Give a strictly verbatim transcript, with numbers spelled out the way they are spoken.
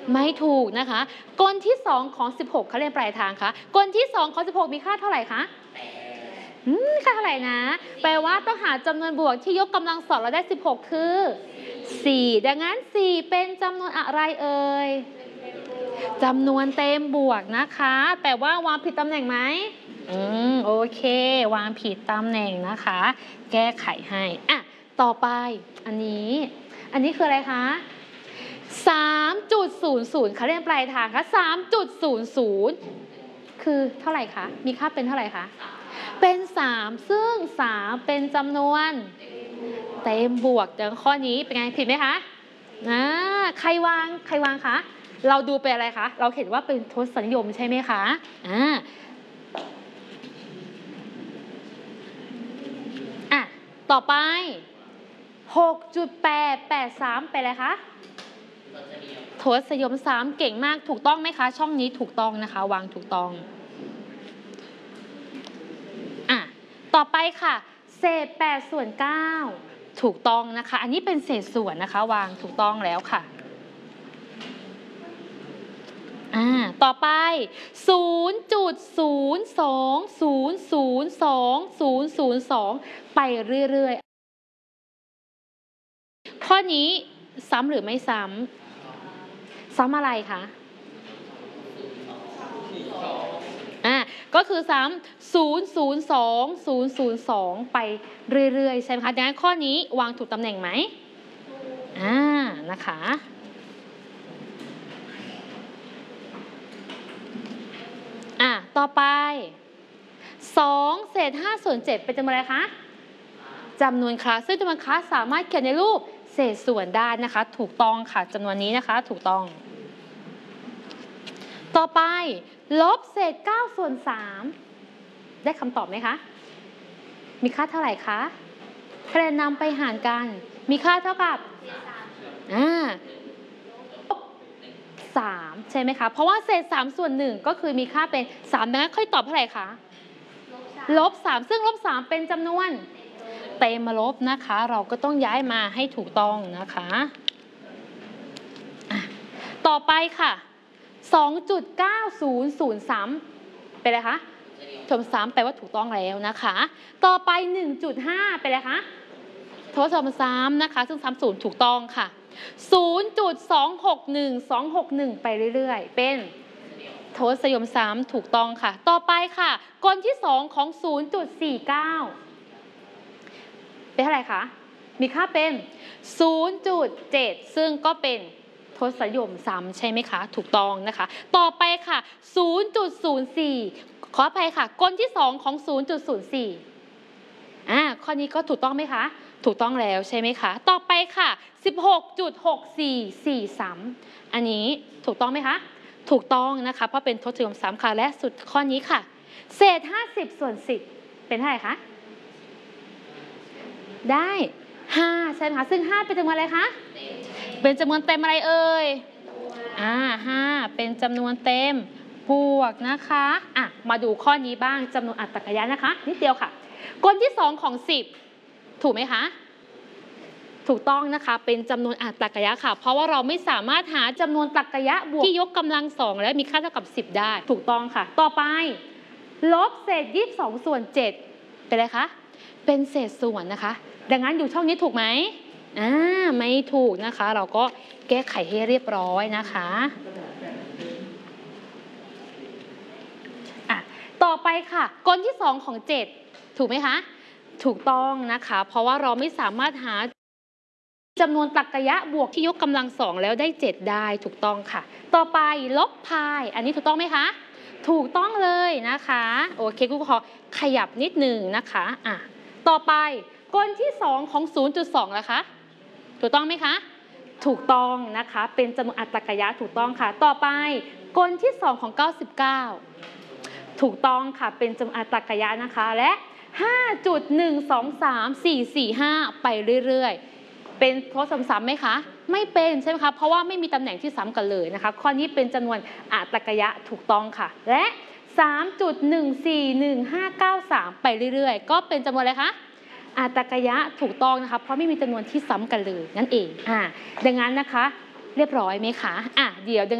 ไม่ถูกนะคะกลที่สองของสิบหกเขาเรียนปลายทางคะกลที่สองของสิบหกมีค่าเท่าไหร่คะอืมค่าเท่าไหร่นะแปลว่าต้องหาจำนวนบวกที่ยกกำลังสองเราได้สิบหกคือสี่ดังนั้นสี่เป็นจำนวนอะไรเอ่ยจำนวนเต็มบวกนะคะแต่ว่าวางผิดตำแหน่งไหมอืมโอเควางผิดตำแหน่งนะคะแก้ไขให้อ่ะต่อไปอันนี้อันนี้คืออะไรคะสามจุดศูนย์ศูนย์เขาเรียกปลายทางคะสามจุดศูนย์ศูนย์คือเท่าไหร่คะมีค่าเป็นเท่าไหร่คะเป็นสามซึ่งสามเป็นจำนวนเต็มบวกดังข้อนี้เป็นไงผิดไหมคะอ่าใครวางใครวางคะเราดูเป็นอะไรคะเราเห็นว่าเป็นทศนิยมใช่ไหมคะอ่าอ่ะต่อไป หกจุดแปดแปดสาม เป็นอะไรคะทศนิยมสามเก่งมากถูกต้องไหมคะช่องนี้ถูกต้องนะคะวางถูกต้องอ่ะต่อไปค่ะเศษแปดส่วนเก้าถูกต้องนะคะอันนี้เป็นเศษส่วนนะคะวางถูกต้องแล้วค่ะอ่าต่อไป ศูนย์จุดศูนย์สองศูนย์ศูนย์สองศูนย์ศูนย์สอง ไปเรื่อยๆข้อนี้ซ้ำหรือไม่ซ้ำซ้ำอะไรคะอ่าก็คือซ้ำศูนย์ ศูนย์ สอง ศูนย์ ศูนย์ สอง ไปเรื่อยๆใช่ไหมคะดังนั้นข้อนี้วางถูกตำแหน่งไหมอ่านะคะอ่ะต่อไปสองเศษห้าส่วนเจ็ดเป็นจำนวนอะไรคะจำนวนคลาสซึ่งจำนวนคลาสสามารถเขียนในรูปเศษส่วนได้นะคะถูกต้องค่ะจำนวนนี้นะคะถูกต้องต่อไปลบเศษเก้าส่วนสามได้คำตอบไหมคะมีค่าเท่าไหร่คะคะแนนนำไปหารกันมีค่าเท่ากับอ่าสามใช่ไหมคะเพราะว่าเศษสามส่วนหนึ่งก็คือมีค่าเป็นสามดังนั้นค่อยตอบเท่าไหร่คะลบสามซึ่งลบสามเป็นจำนวนเต็มมาลบนะคะเราก็ต้องย้ายมาให้ถูกต้องนะคะต่อไปค่ะ สองจุดเก้าศูนย์ศูนย์ ซ้ำเป็นอะไรคะทศซ้ำแปลว่าถูกต้องแล้วนะคะต่อไป หนึ่งจุดห้า เป็นอะไรคะทศซ้ำนะคะซึ่งซ้ำศูนย์ถูกต้องค่ะ ศูนย์จุดสองหกหนึ่ง สองหกหนึ่ง ไปเรื่อยๆเป็นทศนิยมซ้ำถูกต้องค่ะต่อไปค่ะกลที่สองของ ศูนย์จุดสี่เก้า เป็นเท่าไหร่คะมีค่าเป็น ศูนย์จุดเจ็ด ซึ่งก็เป็นทศนิยมซ้ำใช่ไหมคะถูกต้องนะคะต่อไปค่ะ ศูนย์จุดศูนย์สี่ ขออภัยค่ะกลที่สองของ ศูนย์จุดศูนย์สี่ อ่าข้อนี้ก็ถูกต้องไหมคะถูกต้องแล้วใช่ไหมคะต่อไปค่ะ สิบหกจุดหกสี่ สี่ ซ้ำอันนี้ถูกต้องไหมคะถูกต้องนะคะเพราะเป็นทศนิยมซ้ำค่ะและสุดข้อนี้ค่ะเศษห้าสิบส่วนสิบเป็นเท่าไหร่คะได้ห้าใช่ไหมคะซึ่งห้าเป็นจำนวนอะไรคะเป็นจำนวนเต็มอะไรเอ่ยอ่าห้าเป็นจำนวนเต็มบวกนะคะอ่ะมาดูข้อนี้บ้างจำนวนอัตตรกยะนะคะนิดเดียวค่ะกลที่สองของสิบถูกไหมคะถูกต้องนะคะเป็นจำนวนอัตตรกยะค่ะเพราะว่าเราไม่สามารถหาจำนวนตรรกยะบวกที่ยกกำลังสองและมีค่าเท่ากับสิบได้ถูกต้องค่ะต่อไปลบเศษยี่สิบสองส่วนเจ็ดเป็นอะไรคะเป็นเศษส่วนนะคะดังนั้นอยู่ช่องนี้ถูกไหมอ่าไม่ถูกนะคะเราก็แก้ไขให้เรียบร้อยนะคะอ่ะต่อไปค่ะกลที่สองของเจ็ดถูกไหมคะถูกต้องนะคะเพราะว่าเราไม่สามารถหาจำนวนตรรกยะบวกที่ยกกำลังสองแล้วได้เจ็ดได้ถูกต้องค่ะต่อไปลบพายอันนี้ถูกต้องไหมคะถูกต้องเลยนะคะโอเคครูขอขยับนิดนึงนะคะอ่ะต่อไปกลที่สองของ ศูนย์จุดสอง นะคะถูกต้องไหมคะถูกต้องนะคะเป็นจำนวนอัตตรกยะถูกต้องค่ะต่อไปกลที่สองของเก้าสิบเก้าถูกต้องค่ะเป็นจำนวนอัตตรกยะนะคะและ ห้าจุดหนึ่งสองสามสี่ สี่ ห้า ไปเรื่อยๆเป็นทศซ้ำๆไหมคะไม่เป็นใช่ไหมคะเพราะว่าไม่มีตำแหน่งที่ซ้ำกันเลยนะคะข้อนี้เป็นจำนวนอัตตรกยะถูกต้องค่ะและ สามจุดหนึ่งสี่หนึ่งห้าเก้าสาม ไปเรื่อยๆก็เป็นจำนวนอะไรคะอัตตรกยะถูกต้องนะคะเพราะไม่มีจำนวนที่ซ้ำกันเลยนั่นเองอ่าดังนั้นนะคะเรียบร้อยไหมคะอ่ะเดี๋ยว